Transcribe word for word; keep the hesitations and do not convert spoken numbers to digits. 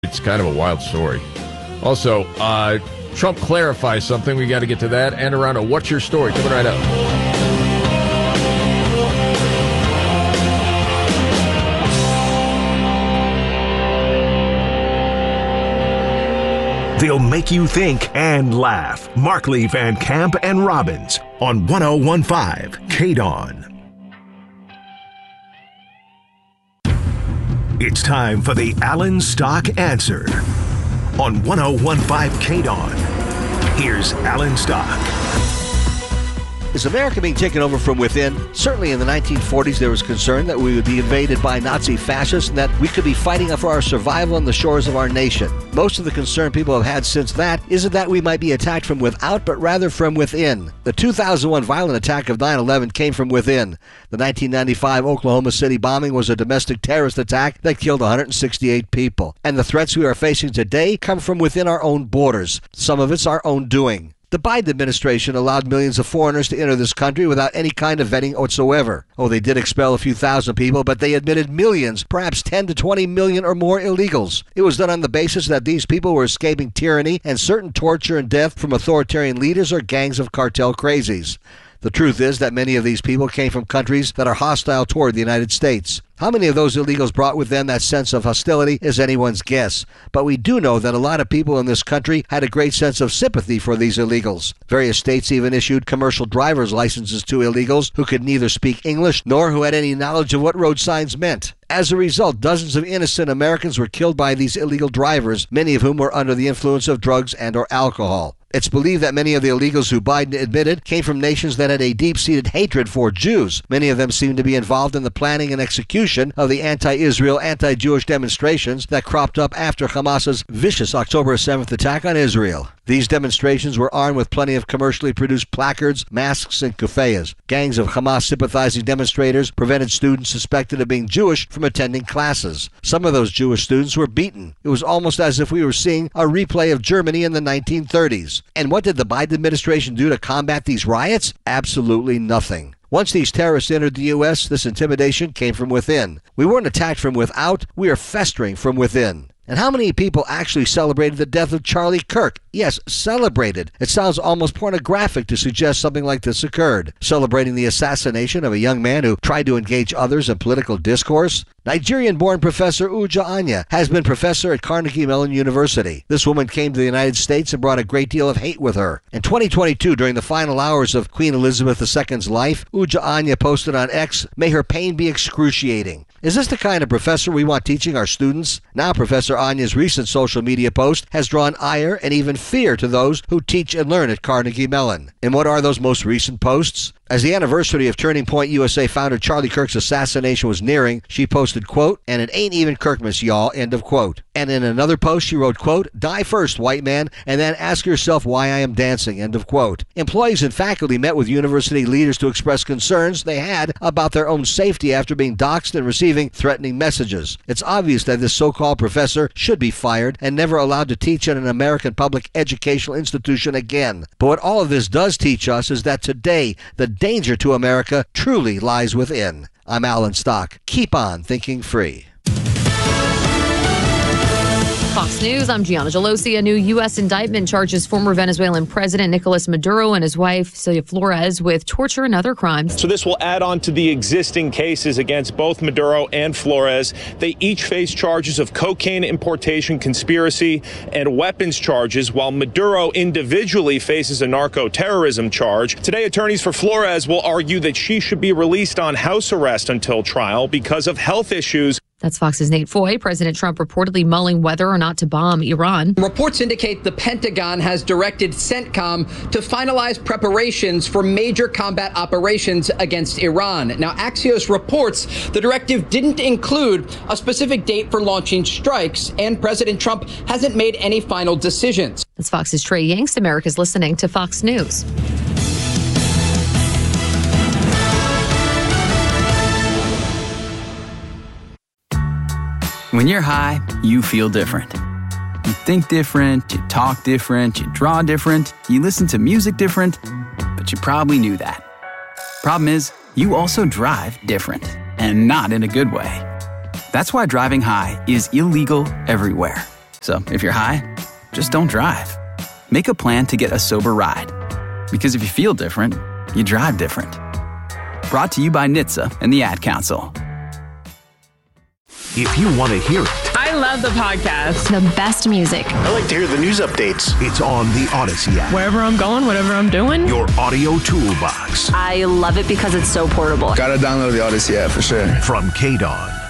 It's kind of a wild story. Also, uh, Trump clarifies something. We got to get to that. And around a What's Your Story? Coming right up. They'll make you think and laugh. Markley, Van Camp, and Robbins on one oh one point five K D O N. It's time for the Alan Stock Answer on one oh one point five K D O N. Here's Alan Stock. Is America being taken over from within? Certainly in the nineteen forties, there was concern that we would be invaded by Nazi fascists and that we could be fighting for our survival on the shores of our nation. Most of the concern people have had since that isn't that we might be attacked from without, but rather from within. The two thousand one violent attack of nine eleven came from within. The nineteen ninety-five Oklahoma City bombing was a domestic terrorist attack that killed one hundred sixty-eight people. And the threats we are facing today come from within our own borders. Some of it's our own doing. The Biden administration allowed millions of foreigners to enter this country without any kind of vetting whatsoever. Oh, they did expel a few thousand people, but they admitted millions, perhaps ten to twenty million or more illegals. It was done on the basis that these people were escaping tyranny and certain torture and death from authoritarian leaders or gangs of cartel crazies. The truth is that many of these people came from countries that are hostile toward the United States. How many of those illegals brought with them that sense of hostility is anyone's guess. But we do know that a lot of people in this country had a great sense of sympathy for these illegals. Various states even issued commercial driver's licenses to illegals who could neither speak English nor who had any knowledge of what road signs meant. As a result, dozens of innocent Americans were killed by these illegal drivers, many of whom were under the influence of drugs and or alcohol. It's believed that many of the illegals who Biden admitted came from nations that had a deep-seated hatred for Jews. Many of them seem to be involved in the planning and execution of the anti-Israel, anti-Jewish demonstrations that cropped up after Hamas's vicious October seventh attack on Israel. These demonstrations were armed with plenty of commercially produced placards, masks, and kufayas. Gangs of Hamas-sympathizing demonstrators prevented students suspected of being Jewish from attending classes. Some of those Jewish students were beaten. It was almost as if we were seeing a replay of Germany in the nineteen thirties. And what did the Biden administration do to combat these riots? Absolutely nothing. Once these terrorists entered the U S, this intimidation came from within. We weren't attacked from without, we are festering from within. And how many people actually celebrated the death of Charlie Kirk? Yes, celebrated. It sounds almost pornographic to suggest something like this occurred. Celebrating the assassination of a young man who tried to engage others in political discourse? Nigerian-born Professor Uja Anya has been professor at Carnegie Mellon University. This woman came to the United States and brought a great deal of hate with her. In twenty twenty-two, during the final hours of Queen Elizabeth the Second's life, Uja Anya posted on X, "May her pain be excruciating." Is this the kind of professor we want teaching our students? Now, Professor Anya's recent social media post has drawn ire and even fear to those who teach and learn at Carnegie Mellon. And what are those most recent posts? As the anniversary of Turning Point U S A founder Charlie Kirk's assassination was nearing, she posted, quote, "And it ain't even Kirkmas, y'all," end of quote. And in another post, she wrote, quote, "Die first, white man, and then ask yourself why I am dancing," end of quote. Employees and faculty met with university leaders to express concerns they had about their own safety after being doxxed and receiving threatening messages. It's obvious that this so-called professor should be fired and never allowed to teach at an American public educational institution again. But what all of this does teach us is that today, the danger to America truly lies within. I'm Alan Stock. Keep on thinking free. Fox News, I'm Gianna Gelosi. A new U S indictment charges former Venezuelan President Nicolas Maduro and his wife, Celia Flores, with torture and other crimes. So this will add on to the existing cases against both Maduro and Flores. They each face charges of cocaine importation conspiracy and weapons charges, while Maduro individually faces a narco-terrorism charge. Today, attorneys for Flores will argue that she should be released on house arrest until trial because of health issues. That's Fox's Nate Foy. President Trump reportedly mulling whether or not to bomb Iran. Reports indicate the Pentagon has directed CENTCOM to finalize preparations for major combat operations against Iran. Now, Axios reports the directive didn't include a specific date for launching strikes, and President Trump hasn't made any final decisions. That's Fox's Trey Yingst. America's listening to Fox News. When you're high, you feel different. You think different, you talk different, you draw different, you listen to music different, but you probably knew that. Problem is, you also drive different, and not in a good way. That's why driving high is illegal everywhere. So if you're high, just don't drive. Make a plan to get a sober ride. Because if you feel different, you drive different. Brought to you by N H T S A and the Ad Council. If you want to hear it, I love the podcast. The best music. I like to hear the news updates. it's on the Odyssey app. Wherever I'm going, whatever I'm doing. Your audio toolbox. I love it because it's so portable. Gotta download the Odyssey app for sure. From K D O N.